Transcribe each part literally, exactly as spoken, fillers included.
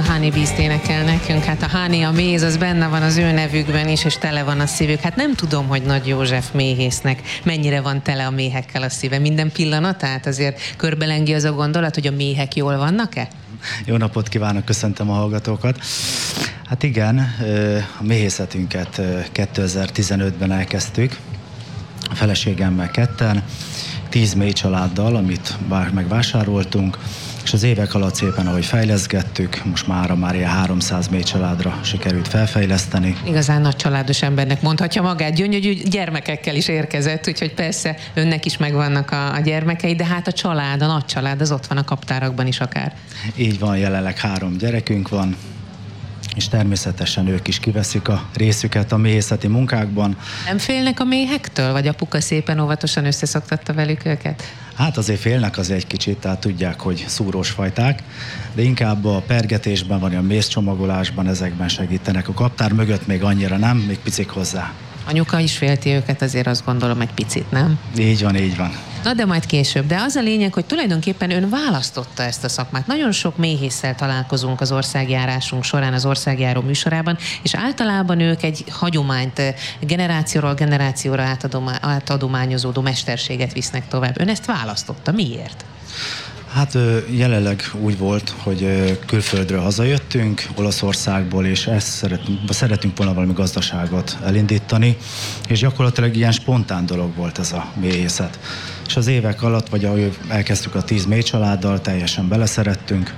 Honey Beast énekel nekünk. Hát a honey, a méz, az benne van az ő nevükben is, és tele van a szívük. Hát nem tudom, hogy Nagy József méhésznek mennyire van tele a méhekkel a szíve. Minden pillanatát azért körbelengi az a gondolat, hogy a méhek jól vannak-e? Jó napot kívánok, köszöntöm a hallgatókat. Hát igen, a méhészetünket kétezer-tizenötben elkezdtük, a feleségemmel ketten, tíz méhcsaláddal, amit megvásároltunk, és az évek alatt szépen, ahogy fejleszgettük, most mára már ilyen háromszáz méhcsaládra sikerült felfejleszteni. Igazán nagy családos embernek mondhatja magát, gyönyörű gyermekekkel is érkezett, úgyhogy persze önnek is megvannak a, a gyermekei, de hát a család, a nagy család, az ott van a kaptárakban is akár. Így van, jelenleg három gyerekünk van, és természetesen ők is kiveszik a részüket a méhészeti munkákban. Nem félnek a méhektől, vagy apuka szépen óvatosan összeszoktatta velük őket? Hát azért félnek azért egy kicsit, tehát tudják, hogy szúrós fajták, de inkább a pergetésben, vagy a mézcsomagolásban ezekben segítenek. A kaptár mögött még annyira nem, még picik hozzá. Anyuka is félti őket, azért azt gondolom egy picit, nem? Így van, így van. Na de majd később. De az a lényeg, hogy tulajdonképpen ön választotta ezt a szakmát. Nagyon sok méhésszel találkozunk az országjárásunk során, az országjáró műsorában, és általában ők egy hagyományt, generációról generációra átadományozódó mesterséget visznek tovább. Ön ezt választotta. Miért? Hát jelenleg úgy volt, hogy külföldről hazajöttünk, Olaszországból, és ezt szeretünk, szeretünk volna valami gazdaságot elindítani, és gyakorlatilag ilyen spontán dolog volt ez a méhészet. És az évek alatt, vagy ahogy elkezdtük a tíz méhcsaláddal, teljesen beleszerettünk,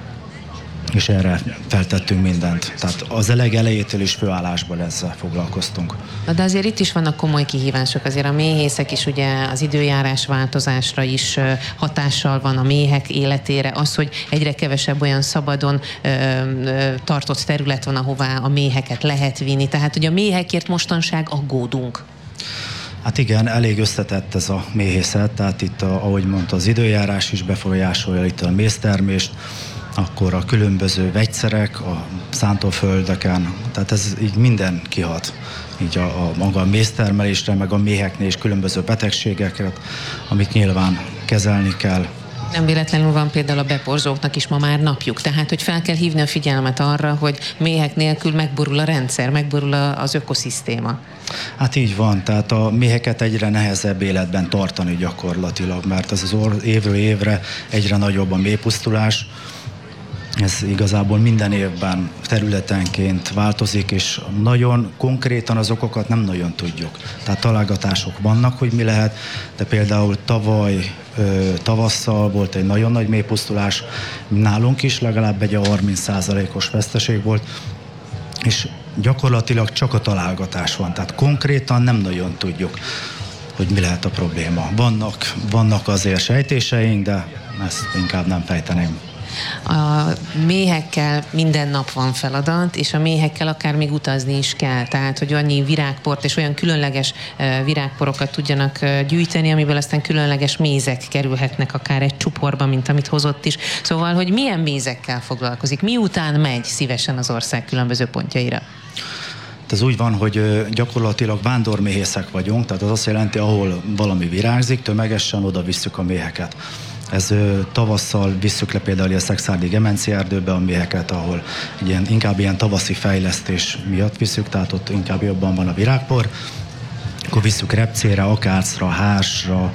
és erre feltettünk mindent. Tehát az eleg elejétől is főállásból ezzel foglalkoztunk. De azért itt is vannak komoly kihívások. Azért a méhészek is ugye az időjárás változásra is hatással van a méhek életére. Az, hogy egyre kevesebb olyan szabadon ö, ö, tartott terület van, ahová a méheket lehet vinni. Tehát ugye a méhekért mostanság aggódunk. Hát igen, elég összetett ez a méhészet, tehát itt, a, ahogy mondta, az időjárás is befolyásolja itt a méztermést, akkor a különböző vegyszerek a szántóföldeken, tehát ez így minden kihat. Így a, a maga a méztermelésre, meg a méheknél is különböző betegségeket, amit nyilván kezelni kell. Nem véletlenül van például a beporzóknak is ma már napjuk, tehát hogy fel kell hívni a figyelmet arra, hogy méhek nélkül megborul a rendszer, megborul az ökoszisztéma. Hát így van, tehát a méheket egyre nehezebb életben tartani gyakorlatilag, mert ez az évről évre egyre nagyobb a méhpusztulás. Ez igazából minden évben területenként változik, és nagyon konkrétan az okokat nem nagyon tudjuk. Tehát találgatások vannak, hogy mi lehet, de például tavaly tavasszal volt egy nagyon nagy méhpusztulás, nálunk is legalább egy harminc százalékos veszteség volt, és gyakorlatilag csak a találgatás van, tehát konkrétan nem nagyon tudjuk, hogy mi lehet a probléma. Vannak, vannak azért sejtéseink, de ezt inkább nem fejteném. A méhekkel minden nap van feladat, és a méhekkel akár még utazni is kell. Tehát, hogy annyi virágport és olyan különleges virágporokat tudjanak gyűjteni, amiből aztán különleges mézek kerülhetnek akár egy csuporba, mint amit hozott is. Szóval, hogy milyen mézekkel foglalkozik, miután megy szívesen az ország különböző pontjaira? Ez úgy van, hogy gyakorlatilag vándorméhészek vagyunk, tehát az azt jelenti, ahol valami virágzik, tömegesen oda visszük a méheket. Ez tavasszal visszük le például a Szekszárdi Gemenci erdőbe a méheket, ahol ilyen, inkább ilyen tavaszi fejlesztés miatt visszük, tehát ott inkább jobban van a virágpor. Akkor visszük repcére, akácra, hársra,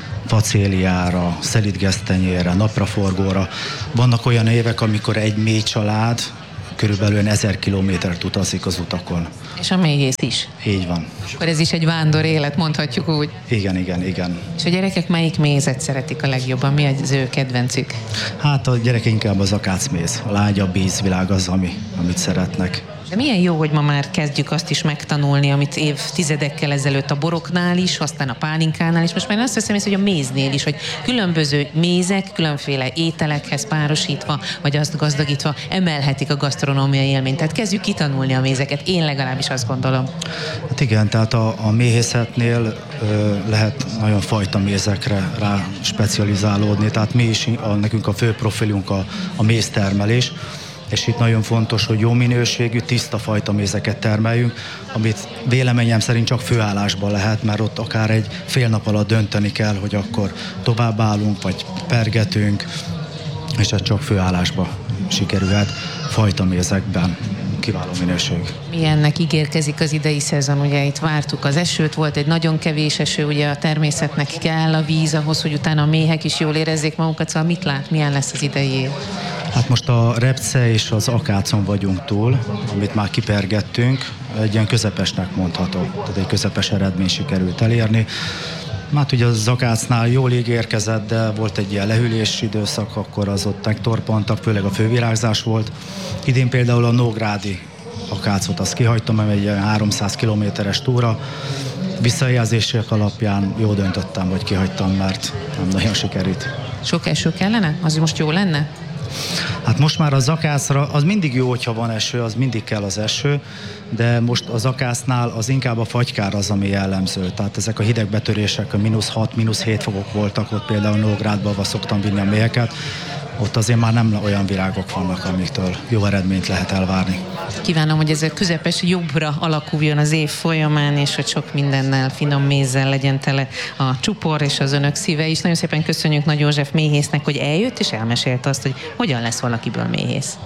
facéliára, szelidgesztenyére, napraforgóra. Vannak olyan évek, amikor egy méhcsalád körülbelül ezer kilométert utazik az utakon. És a méhész is? Így van. Akkor ez is egy vándor élet, mondhatjuk úgy. Igen, igen, igen. És a gyerekek melyik mézet szeretik a legjobban? Mi az ő kedvencük? Hát a gyerek inkább az akácméz. A lágyabb ízvilág az, ami, amit szeretnek. De milyen jó, hogy ma már kezdjük azt is megtanulni, amit évtizedekkel ezelőtt a boroknál is, aztán a pálinkánál is. Most már azt veszem észre, hogy a méznél is, hogy különböző mézek, különféle ételekhez párosítva, vagy azt gazdagítva emelhetik a gasztronómiai élményt. Tehát kezdjük kitanulni a mézeket. Én legalábbis azt gondolom. Hát igen, tehát a, a méhészetnél ö, lehet nagyon fajta mézekre rá specializálódni. Tehát mi is, a, nekünk a fő profilunk a, a méztermelés. És itt nagyon fontos, hogy jó minőségű, tiszta fajta mézeket termeljünk, amit véleményem szerint csak főállásban lehet, mert ott akár egy fél nap alatt dönteni kell, hogy akkor továbbállunk, vagy pergetünk, és ez csak főállásban sikerülhet. fajta mézekben. Kiváló minőség. Milyennek ígérkezik az idei szezon? Ugye itt vártuk az esőt, volt egy nagyon kevés eső, ugye a természetnek kell a víz ahhoz, hogy utána a méhek is jól érezzék magukat, szóval mit lát, milyen lesz az idei év? Hát most a repce és az akácon vagyunk túl, amit már kipergettünk, egy ilyen közepesnek mondható, tehát egy közepes eredmény sikerült elérni. Hát ugye az akácnál jól ígérkezett, de volt egy ilyen lehűlési időszak, akkor az ott megtorpantak, főleg a fővirágzás volt. Idén például a nógrádi akácot azt kihagytam, mert egy ilyen háromszáz kilométeres túra. Visszajelzések alapján jól döntöttem, hogy kihagytam, mert nem nagyon sikerült. Sok eső kellene? Az most jó lenne? Hát most már az akácra, az mindig jó, hogyha van eső, az mindig kell az eső, de most az akásznál az inkább a fagykár az, ami jellemző. Tehát ezek a hidegbetörések, a mínusz hat, mínusz hét fokok voltak, ott például Nógrádban, ahol szoktam vinni a méheket, ott azért már nem olyan virágok vannak, amiktől jó eredményt lehet elvárni. Kívánom, hogy ez a közepes jobbra alakuljon az év folyamán, és hogy sok mindennel, finom mézzel legyen tele a csupor és az önök szíve is. Nagyon szépen köszönjük Nagy József méhésznek, hogy eljött, és elmesélte azt, hogy hogyan lesz valakiből méhész.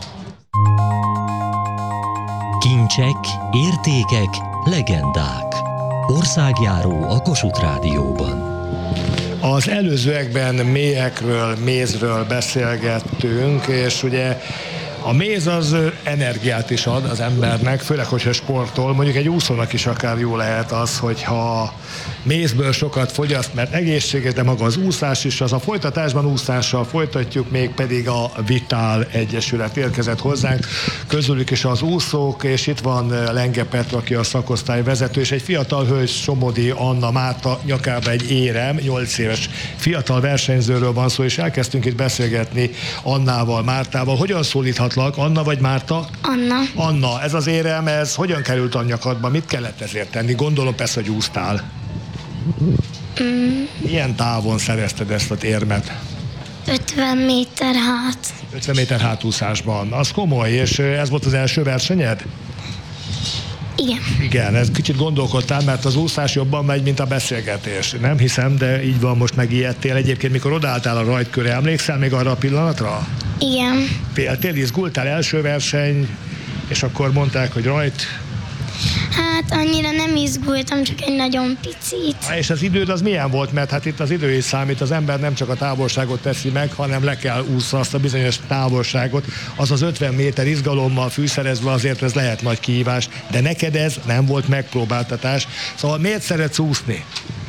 Kincsek, értékek, legendák. Országjáró a Kossuth Rádióban. Az előzőekben méhekről, mézről beszélgettünk, és ugye a méz az energiát is ad az embernek, főleg, hogyha sportol. Mondjuk egy úszónak is akár jó lehet az, hogyha mézből sokat fogyaszt, mert egészséges, de maga az úszás is, az a folytatásban úszással folytatjuk, még pedig a Vitál Egyesület érkezett hozzánk, közülük is az úszók, és itt van Lenge Petra, aki a szakosztály vezető, és egy fiatal hölgy, Somodi Anna Márta nyakába egy érem, nyolc éves fiatal versenyzőről van szó, és elkezdtünk itt beszélgetni Annával, Mártával. Hogyan szólíthatlak? Anna vagy Márta? Anna. Anna, ez az érem, ez hogyan került a nyakadba? Mit kellett ezért tenni? Gondolom persze, hogy úsztál. Mm. Milyen távon szerezted ezt az érmet? ötven méter hát. ötven méter hátúszásban. Az komoly, és ez volt az első versenyed? Igen. Igen, ez kicsit gondolkodtál, mert az úszás jobban megy, mint a beszélgetés. Nem hiszem, de így van, most megijedtél. Egyébként, mikor odaálltál a rajtkörre, emlékszel még arra a pillanatra? Igen. Féltél, izgultál, első verseny, és akkor mondták, hogy rajt. Hát annyira nem izgultam, csak egy nagyon picit. És az időd az milyen volt? Mert hát itt az idő is számít, az ember nem csak a távolságot teszi meg, hanem le kell úszza azt a bizonyos távolságot. Az az ötven méter izgalommal fűszerezve, azért ez lehet nagy kihívás, de neked ez nem volt megpróbáltatás. Szóval miért szeretsz úszni?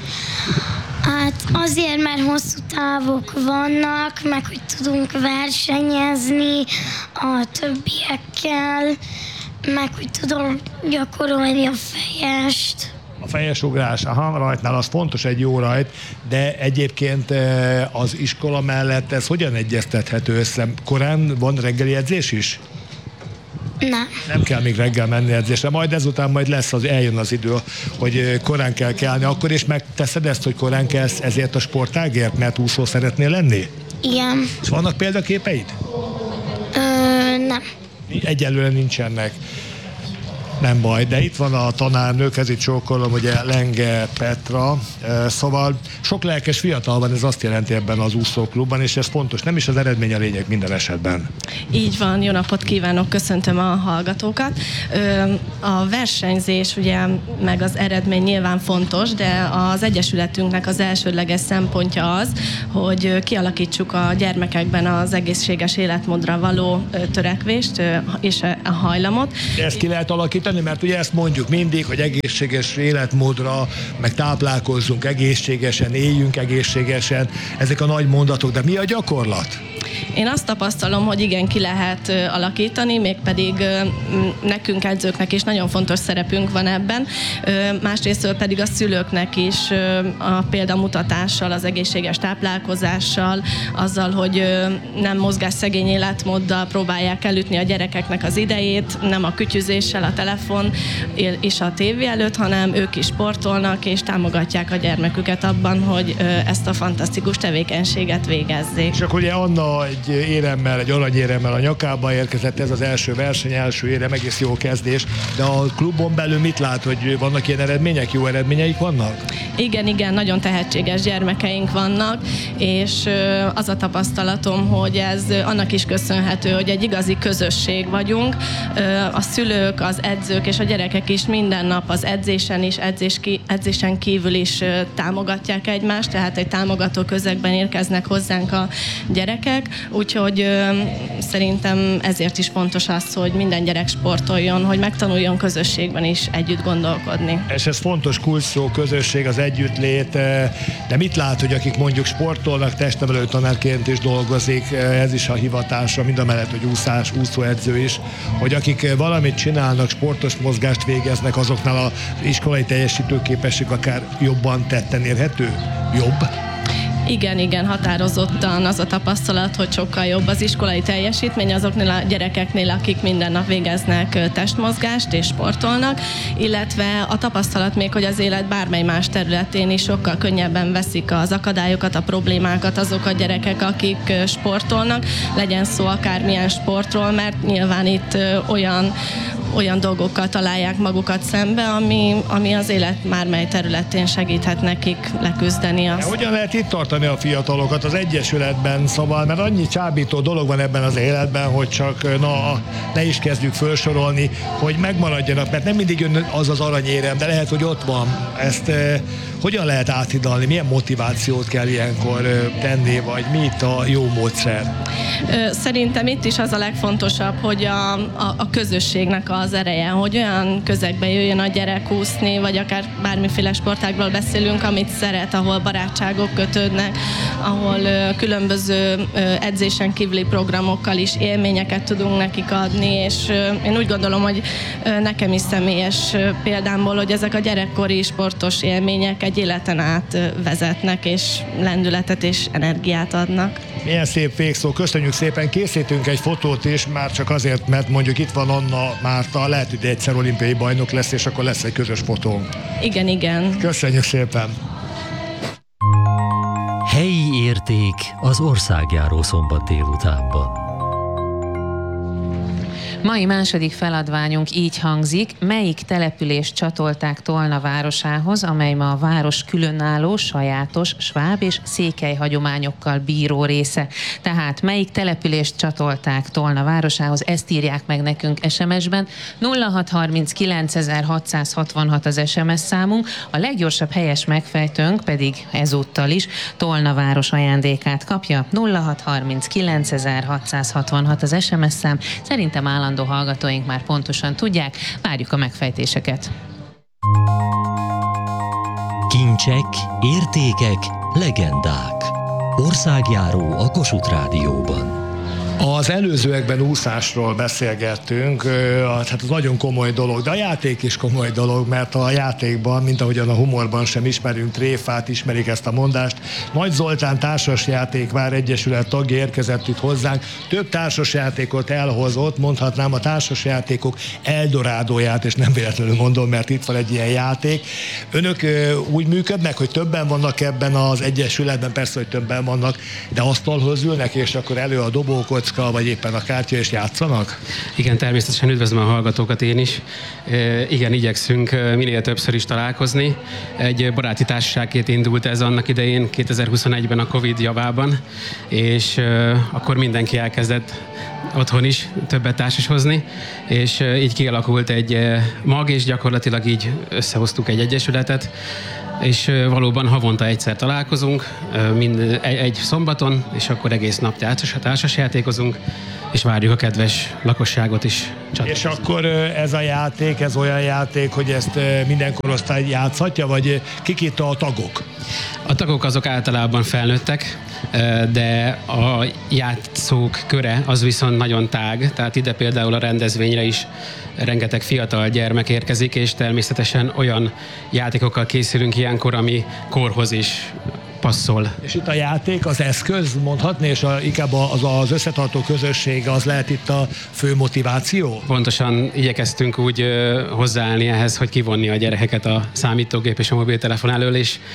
Hát azért, mert hosszú távok vannak, meg hogy tudunk versenyezni a többiekkel, meg hogy tudom gyakorolni a fejest. A fejes ugrás, aha, rajtnál az fontos, egy jó rajt, de egyébként az iskola mellett ez hogyan egyeztethető össze? Korán van reggeli edzés is? Nem. Nem kell még reggel menni edzésre, majd ezután majd lesz, az eljön az idő, hogy korán kell kelni, akkor is megteszed ezt, hogy korán kelsz ezért a sportágért, mert úszó szeretnél lenni? Igen. És vannak példaképeid? Ö, nem. Egyelőre nincsenek. Nem baj, de itt van a tanárnők, ez itt csókolom, ugye Lenge Petra, szóval sok lelkes fiatal van, ez azt jelenti ebben az úszóklubban, és ez fontos, nem is az eredmény a lényeg minden esetben. Így van, jó napot kívánok, köszöntöm a hallgatókat. A versenyzés, ugye, meg az eredmény nyilván fontos, de az Egyesületünknek az elsődleges szempontja az, hogy kialakítsuk a gyermekekben az egészséges életmódra való törekvést és a hajlamot. De ezt ki lehet alakítani? Mert ugye ezt mondjuk mindig, hogy egészséges életmódra, meg táplálkozzunk egészségesen, éljünk egészségesen, ezek a nagy mondatok, de mi a gyakorlat? Én azt tapasztalom, hogy igen, ki lehet alakítani, mégpedig nekünk edzőknek is nagyon fontos szerepünk van ebben, másrésztől pedig a szülőknek is a példamutatással, az egészséges táplálkozással, azzal, hogy nem mozgásszegény életmóddal próbálják elütni a gyerekeknek az idejét, nem a kütyüzéssel, a telefon és a tévé előtt, hanem ők is sportolnak és támogatják a gyermeküket abban, hogy ezt a fantasztikus tevékenységet végezzék. És akkor ugye Anna Attila egy éremmel, egy aranyéremmel a nyakába érkezett, ez az első verseny, első érem, egész jó kezdés, de a klubon belül mit lát, hogy vannak ilyen eredmények, jó eredményeik vannak? Igen, igen, nagyon tehetséges gyermekeink vannak, és az a tapasztalatom, hogy ez annak is köszönhető, hogy egy igazi közösség vagyunk. A szülők, az edzők és a gyerekek is minden nap az edzésen is, edzés ki, edzésen kívül is támogatják egymást, tehát egy támogató közegben érkeznek hozzánk a gyerekek, úgyhogy szerintem ezért is fontos az, hogy minden gyerek sportoljon, hogy megtanuljon közösségben is együtt gondolkodni. És ez fontos kulcsszó, közösség, az együttlét, de mit lát, hogy akik mondjuk sportolnak, testnevelő tanárként is dolgozik, ez is a hivatása, mind a mellett, hogy úszás, úszóedző is, hogy akik valamit csinálnak, sportos mozgást végeznek, azoknál az iskolai teljesítőképesség akár jobban tetten érhető? Jobb? Igen, igen, határozottan az a tapasztalat, hogy sokkal jobb az iskolai teljesítmény azoknál a gyerekeknél, akik minden nap végeznek testmozgást és sportolnak, illetve a tapasztalat még, hogy az élet bármely más területén is sokkal könnyebben veszik az akadályokat, a problémákat azok a gyerekek, akik sportolnak, legyen szó akármilyen sportról, mert nyilván itt olyan olyan dolgokkal találják magukat szembe, ami, ami az élet bármely területén segíthet nekik leküzdeni azt. Hogyan lehet itt tartani a fiatalokat az egyesületben, szóval, mert annyi csábító dolog van ebben az életben, hogy csak na, ne is kezdjük felsorolni, hogy megmaradjanak, mert nem mindig jön az az aranyérem, de lehet, hogy ott van. Ezt eh, hogyan lehet áthidalni, milyen motivációt kell ilyenkor eh, tenni, vagy mi itt a jó módszer? Szerintem itt is az a legfontosabb, hogy a, a, a közösségnek az ereje, hogy olyan közegbe jöjjön a gyerek úszni, vagy akár bármiféle sportágról beszélünk, amit szeret, ahol barátságok kötődnek, ahol ö, különböző ö, edzésen kívüli programokkal is élményeket tudunk nekik adni, és ö, én úgy gondolom, hogy ö, nekem is személyes ö, példámból, hogy ezek a gyerekkori sportos élmények egy életen át ö, vezetnek, és lendületet és energiát adnak. Milyen szép végszó, köszönjük szépen, készítünk egy fotót is, már csak azért, mert mondjuk itt van Anna Márta, lehet, hogy egyszer olimpiai bajnok lesz, és akkor lesz egy közös fotónk. Igen, igen. Köszönjük szépen! Helyi érték az országjáró szombat délutánban. Mai második feladványunk így hangzik: melyik települést csatolták Tolna városához, amely ma a város különálló, sajátos, sváb és székely hagyományokkal bíró része. Tehát melyik települést csatolták Tolna városához, ezt írják meg nekünk es em es-ben. nulla hat harminc kilencezer-hatszázhatvanhat az es em es számunk, a leggyorsabb helyes megfejtőnk pedig ezúttal is Tolna város ajándékát kapja. nulla hat harminc kilencezer-hatszázhatvanhat az es em es szám. Szerintem állandó hallgatóink már pontosan tudják, várjuk a megfejtéseket. Kincsek, értékek, legendák. Országjáró a Kossuth Rádióban. Az előzőekben úszásról beszélgettünk, hát az nagyon komoly dolog, de a játék is komoly dolog, mert a játékban, mint ahogyan a humorban sem ismerünk tréfát, ismerik ezt a mondást. Nagy Zoltán Társasjátékvár Egyesület tagja érkezett itt hozzánk, több társasjátékot elhozott, mondhatnám a társasjátékok eldorádóját, és nem véletlenül mondom, mert itt van egy ilyen játék. Önök úgy működnek, hogy többen vannak ebben az egyesületben, persze, hogy többen vannak, de asztalhoz ülnek, és akkor elő a dobókocka, vagy éppen a kártya, és játszanak? Igen, természetesen üdvözlöm a hallgatókat én is. E, igen, igyekszünk minél többször is találkozni. Egy baráti társaságként indult ez annak idején, kétezer-huszonegyben a Covid javában, és e, akkor mindenki elkezdett otthon is többet társashozni, és e, így kialakult egy e, mag, és gyakorlatilag így összehoztuk egy egyesületet, és valóban havonta egyszer találkozunk, mind egy szombaton, és akkor egész nap társas játékozunk, és várjuk a kedves lakosságot is csatlakozni. És akkor ez a játék, ez olyan játék, hogy ezt minden korosztály játszhatja, vagy kik itt a tagok? A tagok azok általában felnőttek, de a játszók köre az viszont nagyon tág, tehát ide például a rendezvényre is rengeteg fiatal gyermek érkezik, és természetesen olyan játékokkal készülünk ilyenkor, ami korhoz is passzol. És itt a játék, az eszköz, mondhatni, és a, inkább az, az összetartó közösség, az lehet itt a fő motiváció? Pontosan igyekeztünk úgy uh, hozzáállni ehhez, hogy kivonni a gyerekeket a számítógép és a mobiltelefon elől, és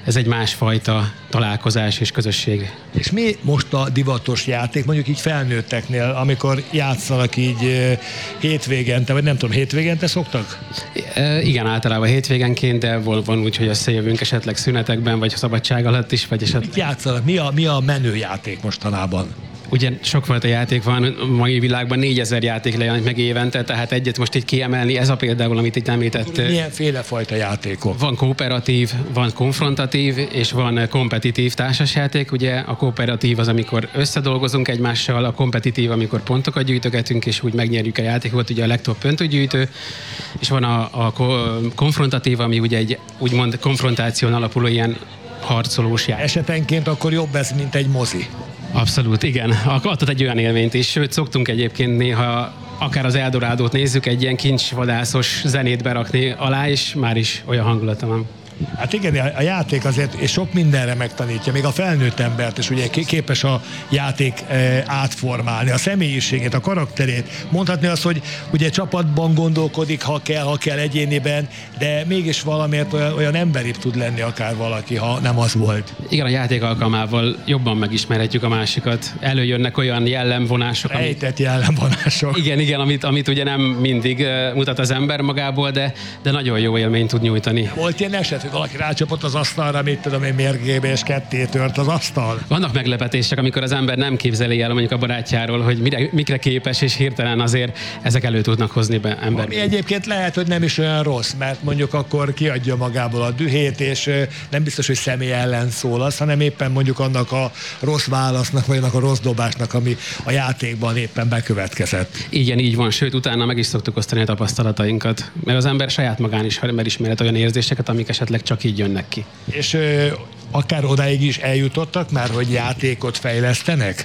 ez egy másfajta találkozás és közösség. És mi most a divatos játék, mondjuk így felnőtteknél, amikor játszanak így hétvégente, vagy nem tudom, hétvégente szoktak? E, igen, általában hétvégenként, de van, van úgy, hogy összejövünk esetleg szünetekben, vagy szabadság alatt is, vagy esetleg... Mit játszanak? Mi a, mi a menő játék mostanában? Ugye sokfajta játék van, a mai világban négyezer játék lejelenik meg évente, tehát egyet most így kiemelni, ez a például, amit itt említett. Milyenféle fajta játékok? Van kooperatív, van konfrontatív, és van kompetitív társasjáték. Ugye a kooperatív az, amikor összedolgozunk egymással, a kompetitív, amikor pontokat gyűjtögetünk, és úgy megnyerjük a játékot, ugye a legtöbb pontogyűjtő, és van a, a konfrontatív, ami ugye egy úgymond konfrontáción alapuló ilyen harcolós játék. Esetenként akkor jobb ez, mint egy mozi. Abszolút, igen. Adott egy olyan élményt is, sőt szoktunk egyébként néha akár az Eldorádót nézzük, egy ilyen kincsvadászos zenét berakni alá, és már is olyan hangulata van. Hát igen, a játék azért és sok mindenre megtanítja, még a felnőtt embert is ugye képes a játék átformálni, a személyiségét, a karakterét. Mondhatni azt, hogy ugye csapatban gondolkodik, ha kell, ha kell egyéniben, de mégis valamiért olyan, olyan emberibb tud lenni akár valaki, ha nem az volt. Igen, a játék alkalmával jobban megismerhetjük a másikat. Előjönnek olyan jellemvonások. Rejtett amit... jellemvonások. Igen, igen, amit, amit ugye nem mindig mutat az ember magából, de, de nagyon jó élményt tud nyújtani. Volt ilyen eset, hogy valaki rácsapott az asztalra, mit tudom én, mérgébe, és ketté tört az asztal? Vannak meglepetések, amikor az ember nem képzeli el mondjuk a barátjáról, hogy mire, mikre képes, és hirtelen azért ezek elő tudnak hozni be ember. Ami egyébként lehet, hogy nem is olyan rossz, mert mondjuk akkor kiadja magából a dühét, és nem biztos, hogy személy ellen szólasz, hanem éppen mondjuk annak a rossz válasznak, vagy annak a rossz dobásnak, ami a játékban éppen bekövetkezett. Igen, így van, sőt, utána meg is szoktuk osztani a tapasztalatainkat, mert az ember saját magán is megismerhet olyan érzéseket, amik esetleg csak így jönnek ki. És ö, akár odáig is eljutottak már, hogy játékot fejlesztenek?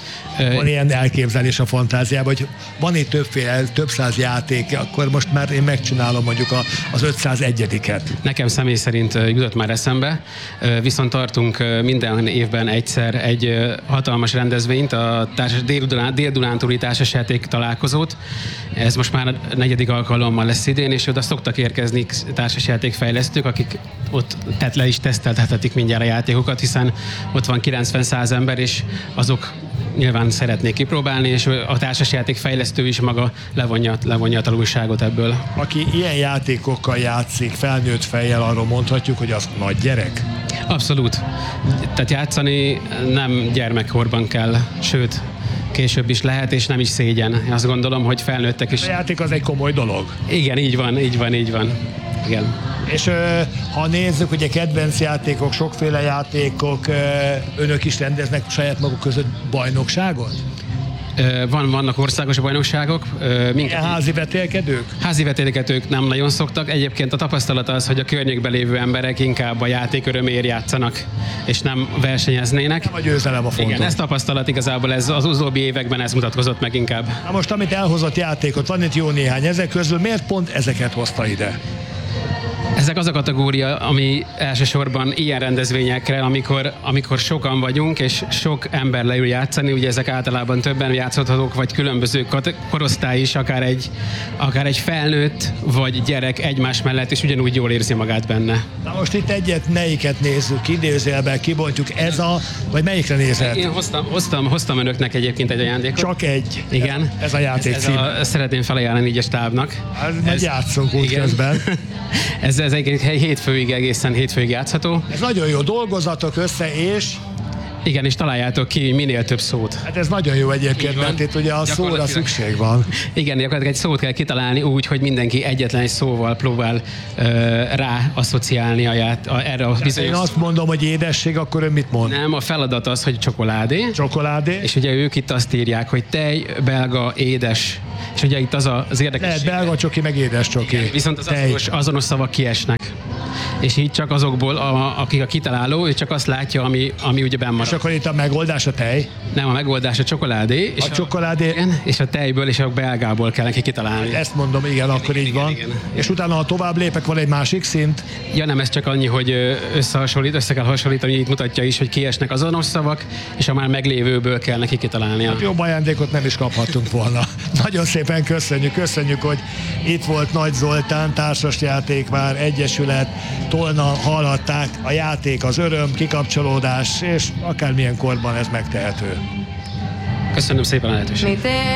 Van ilyen elképzelés a fantáziában, hogy van itt többféle, több száz játék, akkor most már én megcsinálom mondjuk a, az ötszázegyediket. Nekem személy szerint jutott már eszembe, viszont tartunk minden évben egyszer egy hatalmas rendezvényt, a társas, Dél-Dunántúli társasjáték találkozót. Ez most már a negyedik alkalommal lesz idén, és oda szoktak érkezni társasjátékfejlesztők, akik ott tehát le is tesztelhetik mindjárt a játékokat, hiszen ott van kilencven-száz ember, és azok nyilván szeretnék kipróbálni, és a társasjáték fejlesztő is maga levonja, levonja a tanulságot ebből. Aki ilyen játékokkal játszik, felnőtt fejjel, arról mondhatjuk, hogy az nagy gyerek? Abszolút. Tehát játszani nem gyermekkorban kell, sőt, később is lehet, és nem is szégyen. Én azt gondolom, hogy felnőttek is. A játék az egy komoly dolog. Igen, így van, így van, így van. Igen. És ha nézzük, ugye kedvenc játékok, sokféle játékok, önök is rendeznek saját maguk között bajnokságot? Van, vannak országos bajnokságok. Minket házi vetélkedők? Házi vetélkedők nem nagyon szoktak. Egyébként a tapasztalat az, hogy a környékben lévő emberek inkább a játék öröméért játszanak, és nem versenyeznének. Nem a győzelem a fontos. Igen, ez tapasztalat igazából, ez az utóbbi években ez mutatkozott meg inkább. Na most, amit elhozott játékot, van itt jó néhány ezek közül, miért pont ezeket hozta ide? Ezek az a kategória, ami elsősorban ilyen rendezvényekre, amikor, amikor sokan vagyunk, és sok ember leül játszani, ugye ezek általában többen játszhatók, vagy különböző korosztály is, akár egy, akár egy felnőtt, vagy gyerek egymás mellett, és ugyanúgy jól érzi magát benne. Na most itt egyet, melyiket nézzük, idézőjelben kibontjuk, ez a, vagy melyikre nézhet? Én hoztam, hoztam, hoztam önöknek egyébként egy ajándékot. Csak egy. Igen. Ez, ez a játék ez, ez a, szeretném felajánlani így a stábnak. Hát, ez, játszunk úgy közben. ez, ez egy hétfőig, egészen hétfőig játszható. Ez nagyon jó, dolgozatok össze, és... Igen, és találjátok ki minél több szót. Hát ez nagyon jó egyébként, mert itt ugye a szóra szükség van. Igen, gyakorlatilag egy szót kell kitalálni úgy, hogy mindenki egyetlen egy szóval próbál uh, rá asszociálni a ját, a, erre a bizonyos... Én azt mondom, hogy édesség, akkor ön mit mond? Nem, a feladat az, hogy csokoládé. Csokoládé. És ugye ők itt azt írják, hogy tej, belga, édes. És ugye itt az a, az érdekesség. Lehet belga csoki, meg édes csoki. Igen, viszont az azonos, azonos szavak kiesnek. És így csak azokból, a, akik a kitaláló, ő csak azt látja, ami, ami ugye benn marad. És akkor itt a megoldás a tej? Nem, a megoldás a csokoládé. És a, a csokoládé? Igen, és a tejből és a belgából kell neki kitalálni. Ezt mondom, igen, igen akkor igen, így van. Igen. És utána, ha tovább lépek, van egy másik szint? Ja, nem, ez csak annyi, hogy összehasonlít, össze kell hasonlítani, itt mutatja is, hogy kiesnek azonos szavak, és a már meglévőből kell neki kitalálnia. Hát jobb ajándékot nem is kaphattunk volna. Nagyon szépen köszönjük, köszönjük, hogy itt volt Nagy Zoltán, társasjáték már, egyesület, tolna hallhatták, a játék az öröm, kikapcsolódás, és akármilyen korban ez megtehető. Köszönöm szépen a lehetőséget.